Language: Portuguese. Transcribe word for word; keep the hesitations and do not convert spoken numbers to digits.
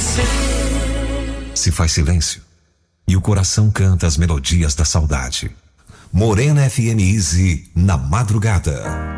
Se faz silêncio e o coração canta as melodias da saudade. Morena F M Easy na madrugada.